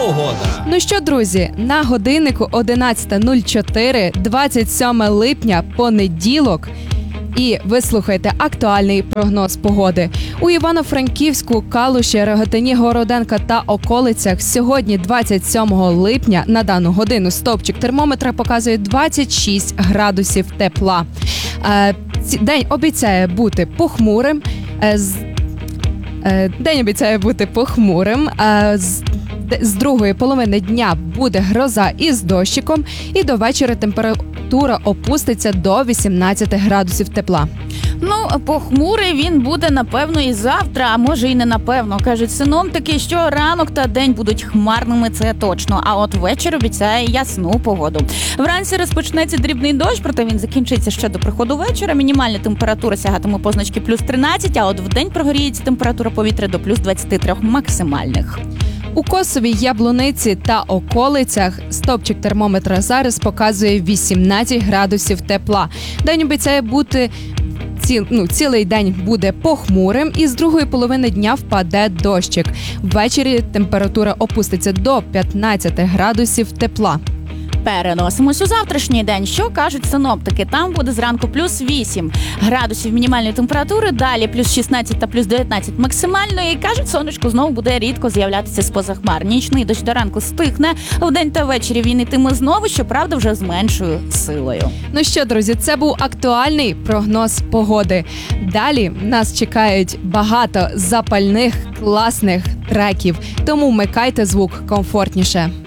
погода. Ну що, друзі, на годиннику 11:04, 27 липня, понеділок. І ви слухаєте актуальний прогноз погоди. У Івано-Франківську, Калуші, Рогатині, Городенка та околицях сьогодні, 27 липня, на дану годину стовпчик термометра показує 26 градусів тепла. День обіцяє бути похмурим. З другої половини дня буде гроза із дощиком, і до вечора температура опуститься до 18 градусів тепла. Ну, похмурий він буде, напевно, і завтра, а може і не напевно. Кажуть синоптики, що ранок та день будуть хмарними, це точно. А от вечір обіцяє ясну погоду. Вранці розпочнеться дрібний дощ, проте він закінчиться ще до приходу вечора. Мінімальна температура сягатиме позначки плюс 13, а от вдень прогріється температура повітря до плюс 23 максимальних. У Косові, Яблуниці та околицях стовпчик термометра зараз показує 18 градусів тепла. День обіцяє бути цілий день буде похмурим, і з другої половини дня впаде дощик. Ввечері температура опуститься до 15 градусів тепла. Переносимось у завтрашній день. Що кажуть синоптики? Там буде зранку плюс 8 градусів мінімальної температури, далі плюс 16 та плюс 19 максимальної. І кажуть, сонечко знову буде рідко з'являтися з-поза хмар. Нічний дощ до ранку стихне, вдень та ввечері він йтиме знову, щоправда, вже з меншою силою. Ну що, друзі, це був актуальний прогноз погоди. Далі нас чекають багато запальних, класних треків, тому вмикайте звук комфортніше.